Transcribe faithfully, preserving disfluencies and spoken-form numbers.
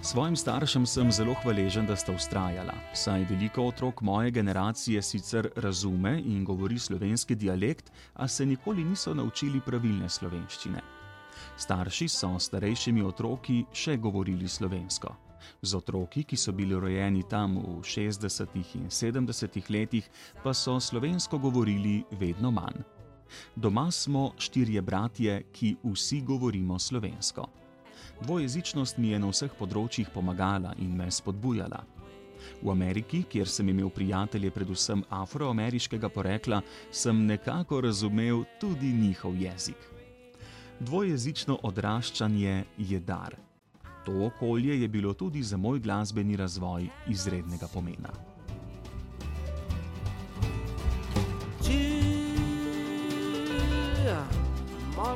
Svojim staršem sem zelo hvaležen, da sta vztrajala, saj veliko otrok moje generacije sicer razume in govori slovenski dialekt, a se nikoli niso naučili pravilne slovenščine. Starši so s starejšimi otroki še govorili slovensko. Z otroki, ki so bili rojeni tam v šestdesetih in sedemdesetih letih, pa so slovensko govorili vedno manj. Doma smo štirje bratje, ki vsi govorimo slovensko. Dvojezičnost mi je na vseh področjih pomagala in me spodbujala. V Ameriki, kjer sem imel prijatelje predvsem afroameriškega porekla, sem nekako razumel tudi njihov jezik. Dvojezično odraščanje je dar. To okolje je bilo tudi za moj glasbeni razvoj izrednega pomena.